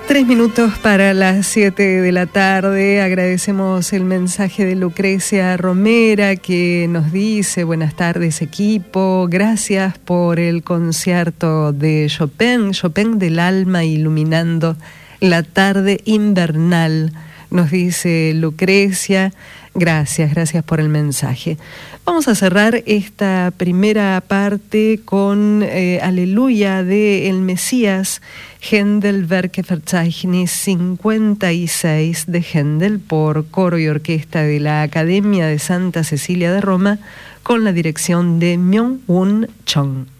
3 minutos para las 7 de la tarde. Agradecemos el mensaje de Lucrecia Romera que nos dice: buenas tardes, equipo. Gracias por el concierto de Chopin del alma iluminando la tarde invernal. Nos dice Lucrecia. Gracias por el mensaje. Vamos a cerrar esta primera parte con Aleluya de El Mesías, Händel Werkverzeichnis 56 de Händel, por coro y orquesta de la Academia de Santa Cecilia de Roma, con la dirección de Myung-Whun Chung.